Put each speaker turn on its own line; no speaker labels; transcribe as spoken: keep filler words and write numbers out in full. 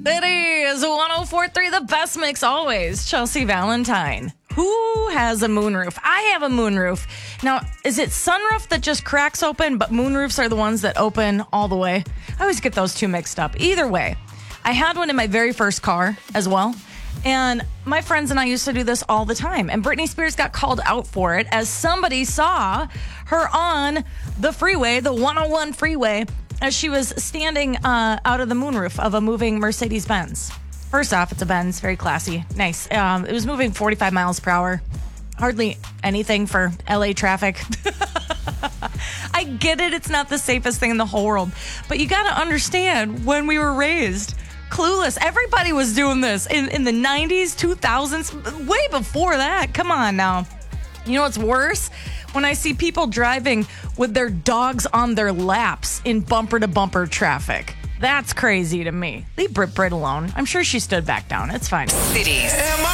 It is one oh four point three, the best mix always. Chelsea Valentine. Who has a moonroof? I have a moonroof. Now, is it sunroof that just cracks open, but moonroofs are the ones that open all the way? I always get those two mixed up. Either way, I had one in my very first car as well. And my friends and I used to do this all the time. And Britney Spears got called out for it as somebody saw her on the freeway, the one oh one freeway, as she was standing uh, out of the moonroof of a moving Mercedes-Benz. First off, it's a Benz, very classy, nice. Um, it was moving forty-five miles per hour. Hardly anything for L A traffic. I get it, it's not the safest thing in the whole world. But you got to understand, when we were raised, clueless. Everybody was doing this in, in the nineties, two thousands, way before that. Come on now. You know what's worse? When I see people driving with their dogs on their laps in bumper-to-bumper traffic. That's crazy to me. Leave Brit Brit alone. I'm sure she stood back down. It's fine.
Cities.